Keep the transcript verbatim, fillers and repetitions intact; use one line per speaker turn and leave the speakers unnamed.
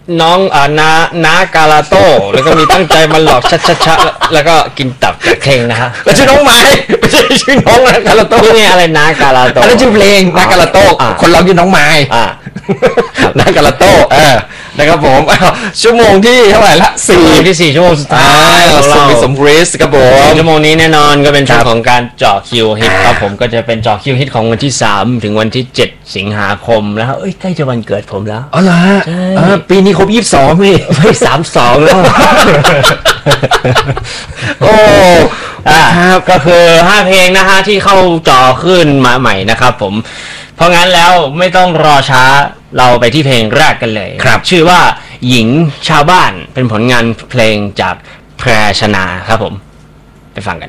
น้องอ่านาน้ากาลาโต้แล้วก็มีตั้งใจมาหลอกชัดชัดแล้วก็กินตับจากเพลงนะฮะ
แล้วชื่อน้องไม้ไม่ใช่ชื่อน้องนากาลาโต้
นี่อะไรนากาลาโต้
อันนั้นชื่อเพลงนากาลาโต้คนร้องชื่อน้องไม้นากาลาโต้เออนะครับผมชั่วโมงที่เท่าไหร่ละสี่
ที่สี่ชั่วโมงสุดท้าย
ของเราสมบริสครับผม
ชั่วโมงนี้แน่นอนก็เป็นช่วงของการเจาะคิวฮิตครับผมก็จะเป็นเจาะคิวฮิตของวันที่สามถึงวันที่เจ็ดสิงหาคมแล้วเอ้ยใกล้จะวันเกิดผมแล้ว
อ๋อเหรอฮะปีนี้ครบยี่สิบสองพี่
ไม่สามสองแล้ว
โอ้
ครับก็คือห้าเพลงนะฮะที่เข้าจอขึ้นมาใหม่นะครับผมเพราะงั้นแล้วไม่ต้องรอช้าเราไปที่เพลงแรกกันเลย
ครับ
ชื่อว่าหญิงชาวบ้านเป็นผลงานเพลงจากแพรชนาครับผมไปฟังกัน